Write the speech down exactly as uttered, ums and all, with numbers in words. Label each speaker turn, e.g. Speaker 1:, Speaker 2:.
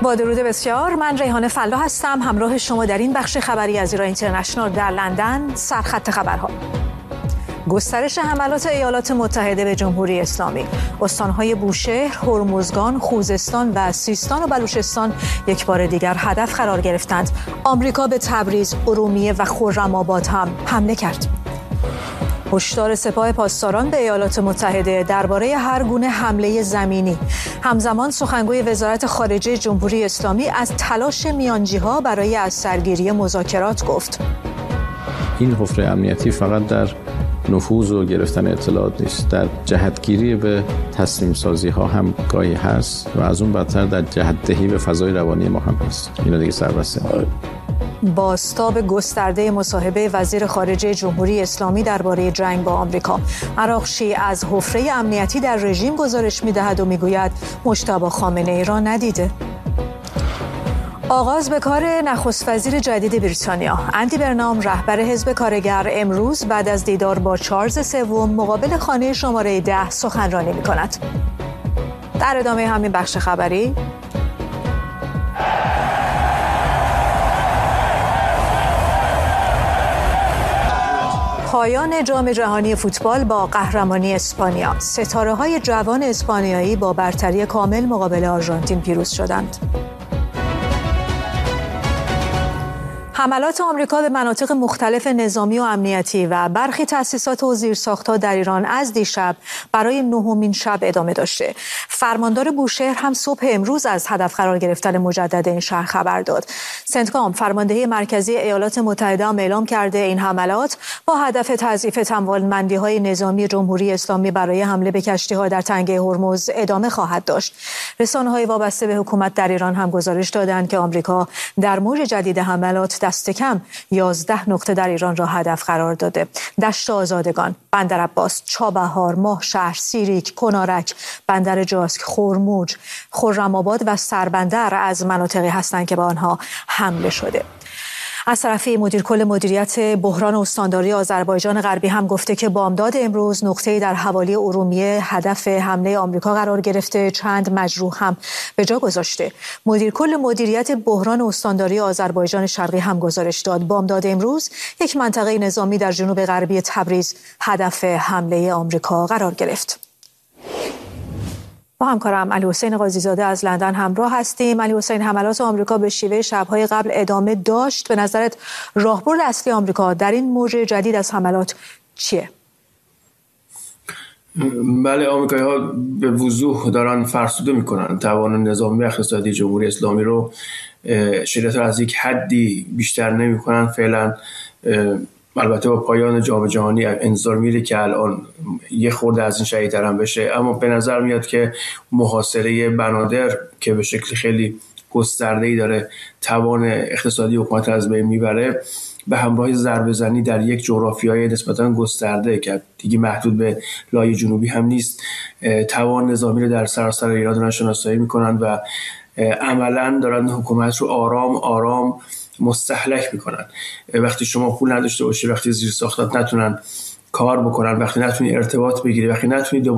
Speaker 1: با درود بسیار، من ریحانه فلا هستم، همراه شما در این بخش خبری از ایران اینترنشنال در لندن. سرخط خبرها: گسترش حملات ایالات متحده به جمهوری اسلامی. استانهای بوشهر، هرمزگان، خوزستان و سیستان و بلوچستان یک بار دیگر هدف قرار گرفتند. آمریکا به تبریز، ارومیه و خرم‌آباد هم حمله کرد. هشدار سپاه پاسداران به ایالات متحده درباره هر گونه حمله زمینی. همزمان سخنگوی وزارت خارجه جمهوری اسلامی از تلاش میانجی‌ها برای از سرگیری مذاکرات گفت.
Speaker 2: این حفره امنیتی فقط در نفوذ و گرفتن اطلاعات نیست، در جهتگیری به تصمیم سازی ها هم گاهی هست و از اون بدتر در جهت دهی به فضای روانی ما هم هست. اینا دیگه سربسته.
Speaker 1: بازتاب گسترده مصاحبه وزیر خارجه جمهوری اسلامی درباره جنگ با آمریکا. عراقچی از حفره امنیتی در رژیم گزارش می‌دهد و می‌گوید مجتبی خامنه‌ای را ندیده. آغاز به کار نخست وزیر جدید بریتانیا. اندی برنام، رهبر حزب کارگر، امروز بعد از دیدار با چارلز سوم مقابل خانه شماره ده سخنرانی می‌کند. در ادامه همین بخش خبری، پایان جام جهانی فوتبال با قهرمانی اسپانیا. ستاره‌های جوان اسپانیایی با برتری کامل مقابل آرژانتین پیروز شدند. حملات آمریکا به مناطق مختلف نظامی و امنیتی و برخی تأسیسات و زیرساخت‌ها در ایران از دیشب برای نهمین شب ادامه داشته. فرماندار بوشهر هم صبح امروز از هدف قرار گرفتن مجدد این شهر خبر داد. سنتکام، فرماندهی مرکزی ایالات متحده، هم اعلام کرده این حملات با هدف تضعیف توانمندی‌های نظامی جمهوری اسلامی برای حمله به کشتی‌ها در تنگه هرمز ادامه خواهد داشت. رسانه‌های وابسته به حکومت در ایران هم گزارش دادند که آمریکا در موج جدید حملات دست کم یازده نقطه در ایران را هدف قرار داده. دشت آزادگان، بندر عباس، چابهار، ماهشهر، سیریک، کنارک، بندر جاسک، خرموج، خرم‌آباد و سربندر از مناطقی هستند که به آنها حمله شده. از طرفی مدیر کل مدیریت بحران استانداری آذربایجان غربی هم گفته که بامداد امروز نقطه‌ای در حوالی ارومیه هدف حمله آمریکا قرار گرفته، چند مجروح هم به جا گذاشته. مدیر کل مدیریت بحران استانداری آذربایجان شرقی هم گزارش داد بامداد امروز یک منطقه نظامی در جنوب غربی تبریز هدف حمله آمریکا قرار گرفت. با همکارم علی حسین قاضی‌زاده از لندن همراه هستیم. علی حسین، حملات آمریکا به شیوه شب‌های قبل ادامه داشت. به نظرت راهبرد اصلی آمریکا در این موج جدید از حملات چیه؟
Speaker 3: بله، آمریکایی‌ها به وضوح دارن فرسوده میکنن توان نظامی و اقتصادی جمهوری اسلامی رو. شدت رو از یک حدی بیشتر نمیکنن فعلا. البته با پایان جام جهانی انتظار میره که الان یه خورده از این شدیدتر هم بشه، اما به نظر میاد که محاصره بنادر که به شکل خیلی گسترده‌ای داره توان اقتصادی حکومت از بین میبره، به همراه ضربه‌زنی در یک جغرافیای نسبتاً گسترده که دیگه محدود به لایه جنوبی هم نیست، توان نظامی رو در سراسر ایران دارن شناسایی میکنن و عملاً دارن حکومت رو آرام آرام مستهلک میکنن. وقتی شما پول نداشته باشی، وقتی زیر ساختات نتونن کار بکنن، وقتی نتونی ارتباط بگیری، وقتی نتونی